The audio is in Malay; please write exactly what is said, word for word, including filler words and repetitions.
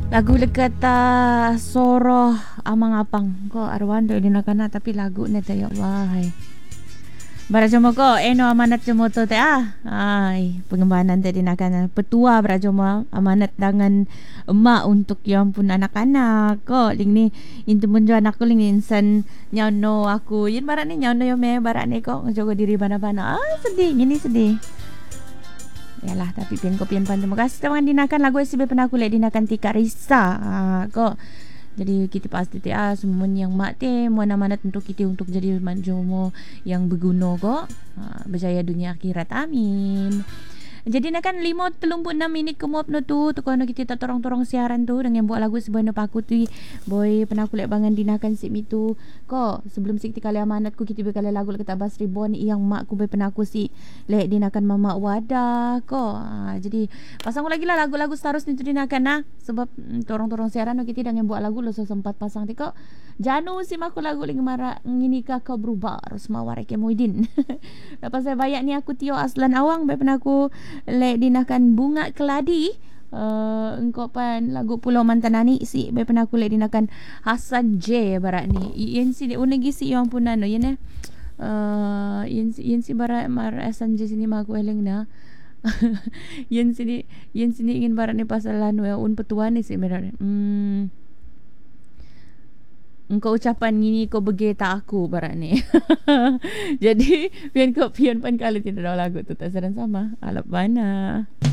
Lagu lekata soroh amang apang ko arwan do dinakana tapi lagu na tayo wahai. Barajomo ko eno amanat jomo to te ah. Ay, pengembangan tadi nakana petua barajomo amanat dengan emak untuk yang pun anak-anak ko ling ni intu menjo anak ko ling insan nyauno aku yin barat ni nyauno yo me barat ni ko ngejogo diri bana-bana. Ah sedih gini sedih. Yalah tapi pian ko pian pan terima kasih teman dinakan lagu S B pernah aku lek dinakan Tika Risa ha, kok jadi kita pasti te ah semua yang mak te mau amanat untuk kita untuk jadi manjomo yang berguna kok ha, berjaya dunia akhirat amin. Jadi nakan lima telung puluh enam minit kemop no tu tu kono kita tak torong-torong siaran tu dengan buat lagu sebenarnya paku tu boy pernah aku lek bangan dinakan sik mitu kok sebelum sik kali amanat ku kita bekal lagu lek tak bas ribon yang mak ku pernah aku si lek dinakan mama wadah kok ha, jadi pasang lagi lah lagu-lagu seterus ni tu dinakan nah sebab mm, torong-torong siaran no kita dengan buat lagu lo so sempat pasang ti kok janu si mak ku lagu lagi mara ngini ka kau berubah Rosma Wareke Muidin. Lepas saya bayar ni aku Tio Aslan Awang pernah aku lek dinakan bunga keladi uh, engkau pan lagu Pulau Mantanani si be pernah aku lek dinakan Hasan J barat ni yen si unegi si yang pun anu yen eh uh, yen si yen si barat mar Hasan J sini mak aku eleng na yen sini yen sini ingin barat ni pasal anu ya un petuan ni si barat hmm engkau ucapan gini kau begeta aku barat ni. Jadi pian kau pian pan kali tidak ada lagu tu tak sedang sama alap bana.